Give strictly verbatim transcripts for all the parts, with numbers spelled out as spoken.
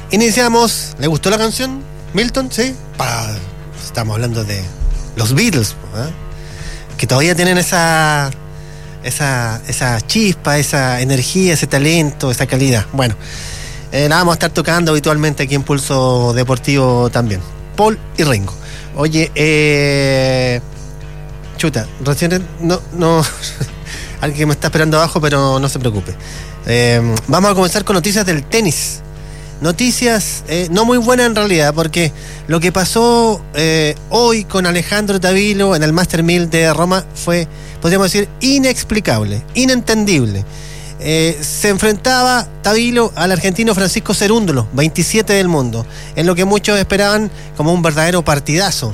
Iniciamos. ¿Le gustó la canción, Milton? Sí. Pa, estamos hablando de los Beatles, ¿eh? Que todavía tienen esa, esa, esa chispa, esa energía, ese talento, esa calidad. Bueno, eh, la vamos a estar tocando habitualmente aquí en Pulso Deportivo también. Paul y Ringo. Oye, eh, chuta, recién no, no alguien que me está esperando abajo, pero no se preocupe. Eh, vamos a comenzar con noticias del tenis. Noticias eh, no muy buenas en realidad, porque lo que pasó eh, hoy con Alejandro Tavilo en el Master mil de Roma fue, podríamos decir, inexplicable, inentendible. Eh, se enfrentaba Tavilo al argentino Francisco Cerúndolo, veintisiete del mundo, en lo que muchos esperaban como un verdadero partidazo,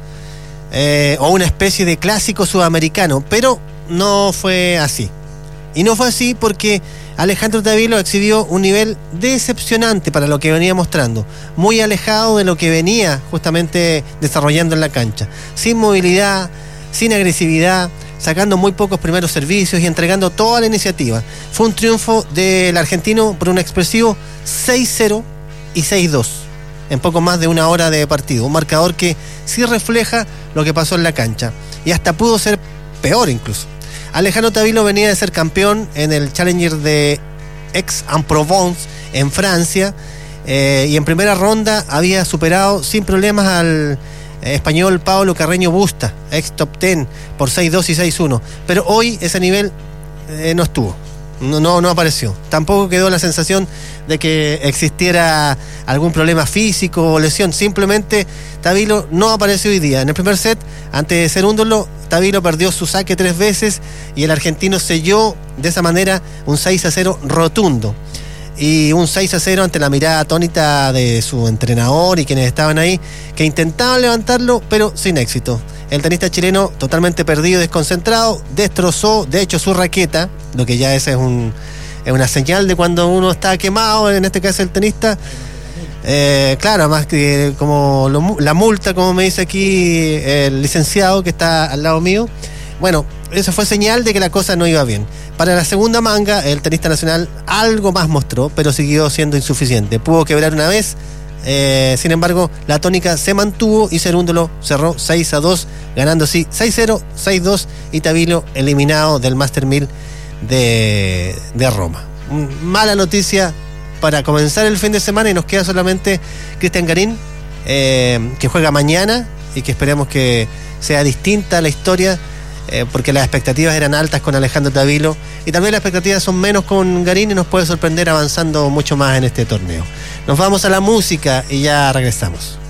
eh, o una especie de clásico sudamericano, pero no fue así. Y no fue así porque Alejandro Tavilo exhibió un nivel decepcionante para lo que venía mostrando, muy alejado de lo que venía justamente desarrollando en la cancha, sin movilidad, sin agresividad, sacando muy pocos primeros servicios y entregando toda la iniciativa. Fue un triunfo del argentino por un expresivo seis cero y seis dos en poco más de una hora de partido, un marcador que sí refleja lo que pasó en la cancha y hasta pudo ser peor incluso. Alejandro Tavilo venía de ser campeón en el Challenger de Aix-en-Provence en Francia, eh, y en primera ronda había superado sin problemas al eh, español Pablo Carreño Busta, ex top diez, por seis dos y seis uno, pero hoy ese nivel eh, no estuvo, no, no, no apareció. Tampoco quedó la sensación de que existiera algún problema físico o lesión, simplemente Tavilo no apareció hoy día. En el primer set, ante Cerúndolo, Tavilo perdió su saque tres veces y el argentino selló de esa manera un seis a cero rotundo. Y un seis a cero ante la mirada atónita de su entrenador y quienes estaban ahí, que intentaban levantarlo, pero sin éxito. El tenista chileno, totalmente perdido, desconcentrado, destrozó, de hecho, su raqueta, lo que ya ese es un, es una señal de cuando uno está quemado, en este caso el tenista. Eh, claro, además que como lo, la multa, como me dice aquí el licenciado que está al lado mío, bueno, eso fue señal de que la cosa no iba bien. Para la segunda manga, el tenista nacional algo más mostró, pero siguió siendo insuficiente. Pudo quebrar una vez, eh, sin embargo, la tónica se mantuvo y Cerúndolo cerró seis a dos, ganando así seis cero, seis dos, y Tavilo eliminado del Master mil de, de Roma. Mala noticia para comenzar el fin de semana, y nos queda solamente Cristian Garín, eh, que juega mañana y que esperemos que sea distinta la historia, eh, porque las expectativas eran altas con Alejandro Tavilo y también las expectativas son menos con Garín, y nos puede sorprender avanzando mucho más en este torneo. Nos vamos a la música y ya regresamos.